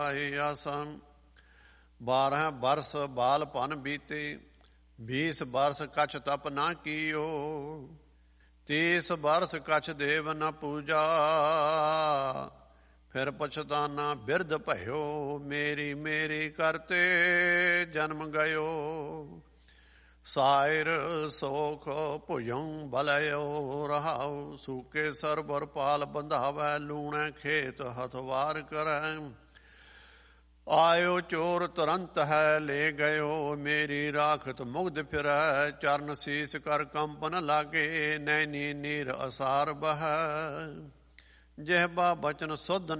ਆਸਨ 12 ਬਰਸ ਬਾਲਪਨ ਬੀਤੇ, 20 ਬਰਸ ਕਛ ਤਪ ਨਾ ਕੀਓ, 30 ਬਰਸ ਕਛ ਦੇਵ ਨ ਪੂਜਾ, ਫਿਰ ਪਛਤਾਨਾ ਬਿਰਧ ਭਇਓ, ਮੇਰੀ ਮੇਰੀ ਕਰਤੇ ਜਨਮ ਗਇਓ, ਸਾਇਰ ਸੋਖ ਭੁਜੰ ਬਲਇਓ ਰਹਾਉ, ਸੂਕੇ ਸਰਬਰ ਪਾਲ ਬੰਧਾਵੈ, ਲੂਣੈ ਖੇਤ ਹਥਵਾਰ ਕਰੈ, ਆਇਓ ਚੋਰ ਤੁਰੰਤ ਹੈ ਲੈ ਗਇਓ, ਮੇਰੀ ਰਾਖਤ ਮੁਗਧ ਫਿਰੈ, ਚਰਨ ਸੀਸ ਕਰ ਕੰਪਨ ਲਾਗੇ, ਨੈਣੀ ਨੀਰ ਅਸਾਰ ਬਹੈ, ਜਿਹਬਾ ਬਚਨ ਸੁਧ